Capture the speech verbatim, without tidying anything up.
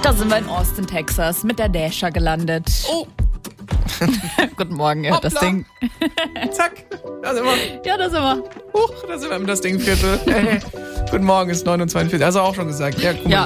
Da sind wir in Austin, Texas, mit der Dasher gelandet. Oh. Guten Morgen, ihr hört das Ding. Zack, da sind wir. Ja, da sind wir. Huch, da sind wir mit das Ding Viertel. Hey. Guten Morgen, ist neun Uhr zweiundvierzig. Also auch schon gesagt. Ja, guck mal, Ja,